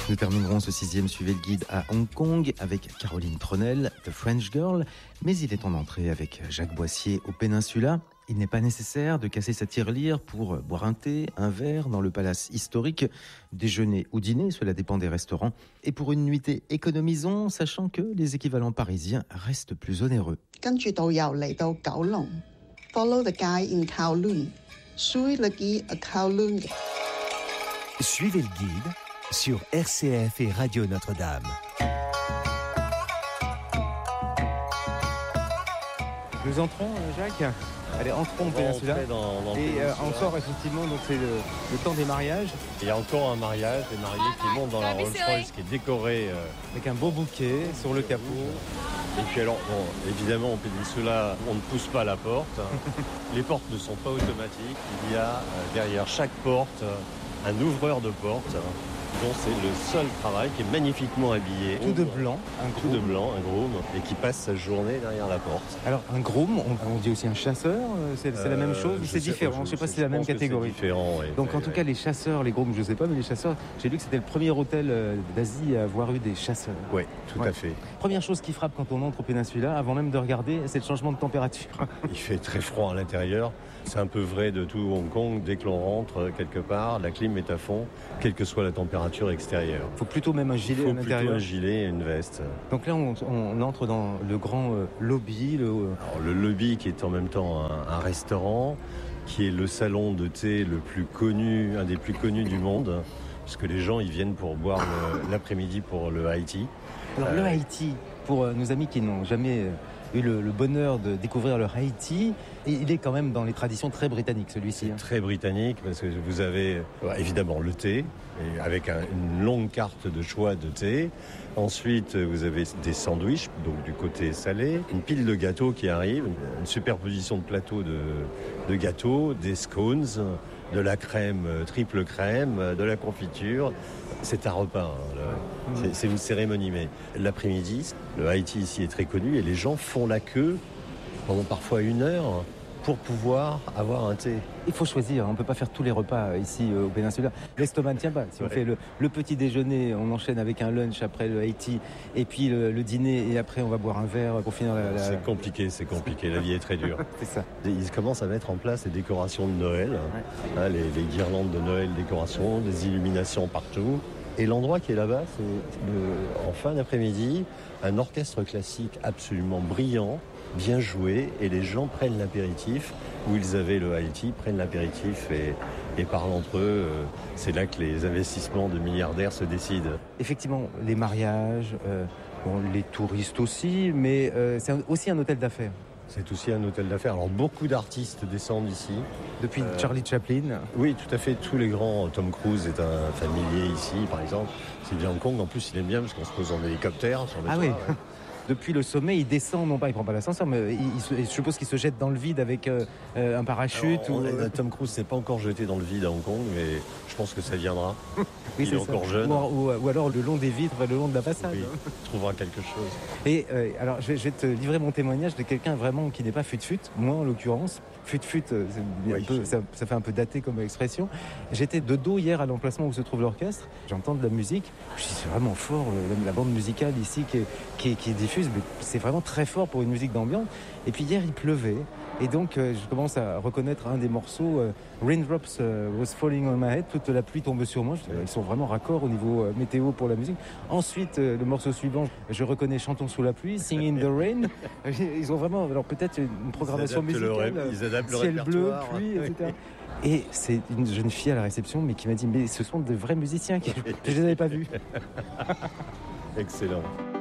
Nous terminerons ce 6e Suivez le guide à Hong Kong avec Caroline Tronel, The French Girl, mais il est en entrée avec Jacques Boissier au Péninsula. Il n'est pas nécessaire de casser sa tirelire pour boire un thé, un verre dans le palace historique, déjeuner ou dîner, cela dépend des restaurants. Et pour une nuitée, économisons, sachant que les équivalents parisiens restent plus onéreux. 跟住導遊嚟到九龍 ，follow the guide in Kowloon， suivre le guide à Kowloon。 Suivez le guide sur RCF et Radio Notre-Dame. Nous entrons, Jacques. Allez, entrons au Péninsula. Et encore, effectivement, donc c'est le temps des mariages. Il y a encore un mariage, des mariés qui montent dans la Rolls-Royce qui est décorée. Avec un beau bouquet sur le capot. Et puis alors, bon, évidemment, au Péninsula, on ne pousse pas la porte. Les portes ne sont pas automatiques. Il y a derrière chaque porte un ouvreur de porte. Donc c'est le seul travail qui est magnifiquement habillé. Tout de blanc, un groom, et qui passe sa journée derrière la porte. Alors un groom, on dit aussi un chasseur, c'est la même chose, c'est différent, je ne sais pas si c'est la même catégorie. C'est différent, oui. Donc en tout cas les chasseurs, les grooms je ne sais pas, mais les chasseurs, j'ai lu que c'était le premier hôtel d'Asie à avoir eu des chasseurs. Oui, tout à fait. Première chose qui frappe quand on entre au Péninsula, avant même de regarder, c'est le changement de température. Il fait très froid à l'intérieur, c'est un peu vrai de tout Hong Kong, dès que l'on rentre quelque part, la clim est à fond, quelle que soit la température extérieure. Il faut plutôt même un gilet à l'intérieur. Il faut plutôt un gilet et une veste. Donc là, on entre dans le grand lobby. Alors, le lobby qui est en même temps un restaurant, qui est le salon de thé le plus connu, un des plus connus du monde, parce que les gens ils viennent pour boire l'après-midi pour le high tea. Alors le high tea, pour nos amis qui n'ont jamais eu le bonheur de découvrir le high tea, et il est quand même dans les traditions très britanniques, celui-ci. Très britannique, parce que vous avez évidemment le thé, et avec une longue carte de choix de thé. Ensuite, vous avez des sandwichs, donc du côté salé, une pile de gâteaux qui arrive, une superposition de plateaux de gâteaux, des scones, de la crème, triple crème, de la confiture. C'est un repas, c'est une cérémonie, mais l'après-midi, le high tea ici est très connu et les gens font la queue pendant parfois 1 heure pour pouvoir avoir un thé. Il faut choisir, on ne peut pas faire tous les repas ici au Péninsula. L'estomac ne tient pas. Si on fait le petit déjeuner, on enchaîne avec un lunch après le high tea, et puis le dîner, et après on va boire un verre pour finir la... C'est compliqué, la vie est très dure. C'est ça. Ils commencent à mettre en place les décorations de Noël, les guirlandes de Noël, décorations, des illuminations partout. Et l'endroit qui est là-bas, c'est en fin d'après-midi, un orchestre classique absolument brillant, bien joué, et les gens prennent l'apéritif, où ils avaient le high tea, prennent l'apéritif et parlent entre eux. C'est là que les investissements de milliardaires se décident. Effectivement, les mariages, les touristes aussi, mais c'est aussi un hôtel d'affaires. C'est aussi un hôtel d'affaires. Alors beaucoup d'artistes descendent ici. Depuis Charlie Chaplin. Oui, tout à fait. Tous les grands. Tom Cruise est un familier ici, par exemple. C'est bien Hong Kong. En plus, il aime bien parce qu'on se pose en hélicoptère sur le toit. Oui. Depuis le sommet, il descend, non pas, il prend pas l'ascenseur, mais je suppose qu'il se jette dans le vide avec un parachute. Tom Cruise s'est pas encore jeté dans le vide à Hong Kong, mais je pense que ça viendra. Oui, il est encore jeune. Ou alors le long des vitres, le long de la façade. Oui, il trouvera quelque chose. Et alors, je vais te livrer mon témoignage de quelqu'un vraiment qui n'est pas fut-fut, moi en l'occurrence. Fut-fut, ça fait un peu daté comme expression. J'étais de dos hier à l'emplacement où se trouve l'orchestre. J'entends de la musique. Je dis, c'est vraiment fort, la bande musicale ici qui est diffuse, mais c'est vraiment très fort pour une musique d'ambiance. Et puis hier, il pleuvait. Et donc, je commence à reconnaître un des morceaux, Raindrops was falling on my head, toute la pluie tombe sur moi. Ils sont vraiment raccords au niveau météo pour la musique. Ensuite, le morceau suivant, je reconnais Chantons sous la pluie, Sing in the Rain. Ils ont vraiment, alors peut-être une programmation musicale, ils adaptent le ciel bleu, répertoire. pluie, etc. Et c'est une jeune fille à la réception, mais qui m'a dit, mais ce sont de vrais musiciens, je ne les avais pas vus. Excellent.